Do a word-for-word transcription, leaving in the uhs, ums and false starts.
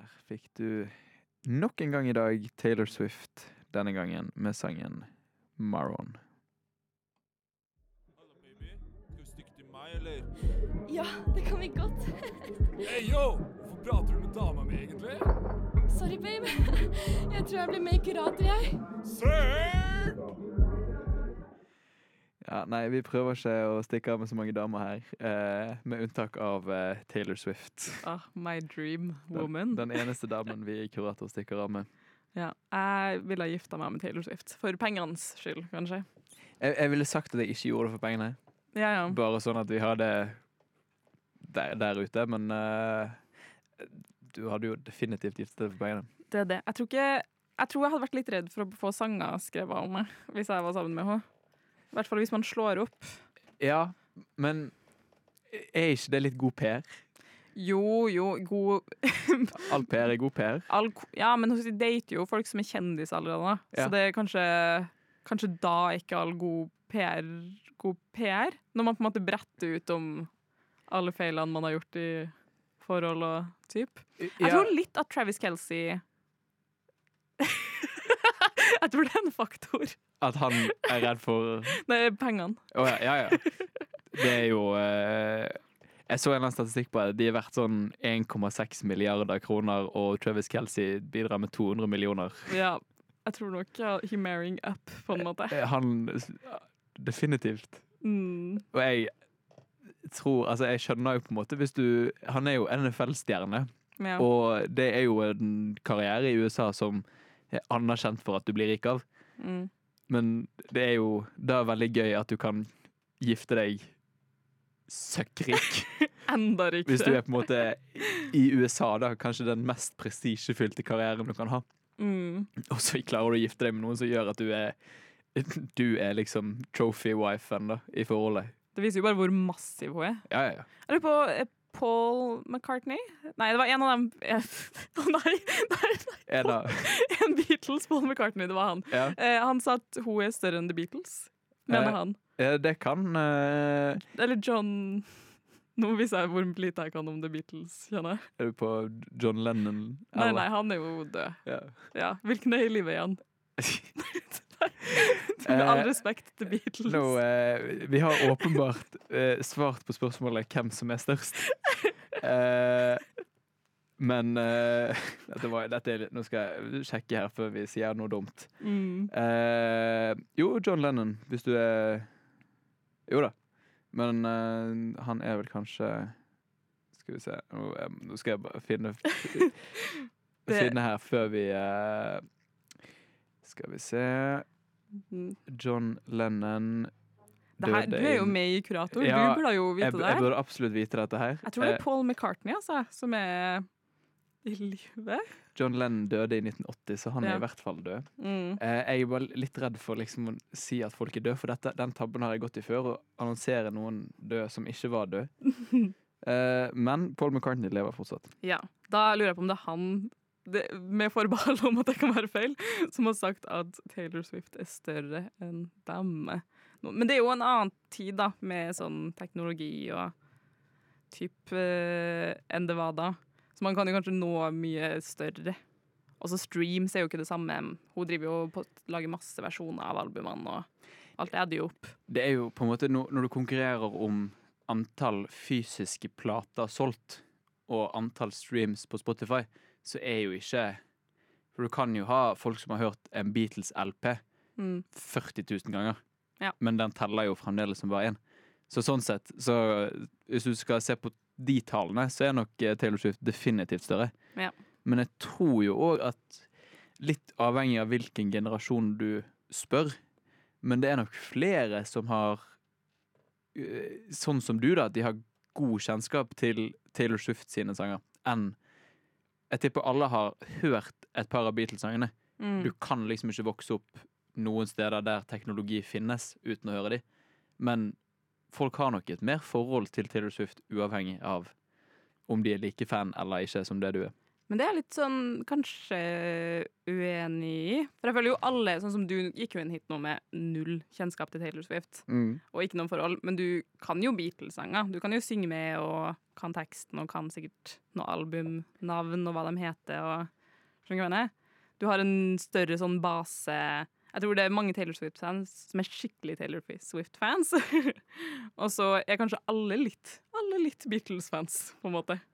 Her fikk du nok en gang i dag Taylor Swift, denne gangen med sangen Maroon. Hallo baby, skal vi stikke til meg, eller? Ja, det kan vi godt. Hey yo, hvorfor prater du med dama mi egentlig? Sorry, babe. Jeg tror jeg blir med i kurator, jeg. Sir! Ja, nei, vi prøver ikke å stikke av med så mange damer her, eh, med unntak av eh, Taylor Swift. Ah, my dream Den, woman. den eneste damen vi i kurator stikker av med. Ja, jeg ville ha gifta meg med Taylor Swift. For pengenes skyld, kanskje. Jeg, jeg ville sagt at jeg ikke gjorde det for pengene. Ja, ja. Bare sånn at vi har det der, der ute, men eh, du hadde jo definitivt giftet deg for pengene. Det er det. Jeg tror ikke Jeg tror jeg hadde vært litt redd for å få sanger skrevet om meg hvis jeg var sammen med henne. I hvert fall hvis man slår opp. Ja, men er ikke det litt god P R? Jo, jo, god All P R er god P R. all, Ja, men hun dater jo folk som er kjendis allerede. Ja. Så det er kanskje Kanskje da ikke all god P R god P R. Når man på en måte bretter ut om alle feilene man har gjort i forhold og typ. Jeg Ja. tror litt at Travis Kelce Jeg tror det er en faktor. At han er redd for Det er pengene. Å ja, ja, ja. Det er jo eh, Jeg så en eller annen statistikk på det. De er verdt sånn en komma seks milliarder kroner, og Travis Kelce bidrar med to hundre millioner. Ja, jeg tror nok ja, he marrying up, på en måte. Eh, Han Definitivt. Mm. Og jeg tror Altså, jeg skjønner jo på en måte hvis du Han er jo N F L-stjerne, Ja. og det er jo en karriere i U S A som er anerkjent for at du blir rik av. Mm. Men det er jo da veldig gøy at du kan gifte deg søkkrik. Enda riktig. Hvis du er på en måte i U S A, da kanskje den mest prestisjefylte karrieren du kan ha. Mm. Og så klarer du å gifte deg med noen som gjør at du er Du er liksom trophy-wifen da, i forholdet. Det viser jo bare hvor massiv hun er. Ja, ja, ja. Jeg lurer på eh, Paul McCartney? Nei, det var en av dem Å nei, nei, nei. Er da, En Beatles, Paul McCartney, det var han. ja. Eh, han sa at hun er større enn The Beatles, mener Eh. han. Ja, det kan eh, Eller John Nå viser jeg hvor lite jeg kan om The Beatles, kjenner jeg. Er du på John Lennon? Nei, eller? nei, han er jo død. Ja. Ja, hvilken er i livet igjen? Med all Eh, respekt til Beatles. Nå, eh, vi har åpenbart eh, svart på spørsmålet hvem som er størst. Eh, men eh, dette var, dette er, litt- nå skal jeg sjekke her før vi sier noe dumt. Mm. Eh, jo, John Lennon, hvis du er Jo da. Men eh, han er vel kanskje Skal vi se Nå, eh, nå skal jeg bare finne Det- Finne her før vi eh, Skal vi se Mm. John Lennon Det her, du døde er jo i- med i Kurator, Ja, du burde jo vite jeg, det. jeg burde absolutt vite dette her. Jeg tror det Eh, er Paul McCartney altså, som er i live. John Lennon døde i nitten åtti, så han Ja. er i hvert fall død. Mm. Eh, jeg er bare litt redd for liksom å si at folk er døde, for dette, den tabben har jeg gått i før, å annonsere noen død som ikke var død. eh, men Paul McCartney lever fortsatt. Ja, da lurer jeg på om det er han, det, med forbehold om at det kan være feil, som har sagt at Taylor Swift er større enn dem. Nå- Men det er jo en annen tid da, med sånn teknologi og typ eh, enn det var da. Så man kan jo kanskje nå mye større. Og så streams er jo ikke det samme. Hun driver jo på å lage masse versjoner av albumene, og alt er det jo opp. Det er jo på en måte no, når du konkurrerer om antall fysiske plater solgt og antall streams på Spotify, så er jo ikke For du kan jo ha folk som har hørt en Beatles-L P Mm. førti tusen ganger, Ja. men den teller jo fremdeles som bare én. Så sånn sett, så hvis du skal se på de tallene, så er nok eh, Taylor Swift definitivt større. Ja. Men jeg tror jo òg at litt avhengig av hvilken generasjon du spør, men det er nok flere som har eh, sånn som du, da, at de har god kjennskap til Taylor Swift sine sanger, enn jeg tipper alle har hørt et par av Beatles-sangene. Mm. Du kan liksom ikke vokse opp noen steder der teknologi finnes uten å høre de. Men folk har nok et mer forhold til Taylor Swift uavhengig av om de er like fan eller ikke som det du er. Men det er litt sånn kanskje uenig i. For jeg føler jo alle, sånn som du gikk jo inn hit nå med null kjennskap til Taylor Swift. Mm. Og ikke noen forhold. Men du kan jo Beatles-sanger. Du kan jo synge med og kan teksten og kan sikkert noe albumnavn og hva de heter. Og, skjønner du hva jeg mener? Du har en større sånn base. Jeg tror det er mange Taylor Swift-fans som er skikkelig Taylor Swift-fans. Og så er kanskje alle litt, alle litt Beatles-fans, på en måte.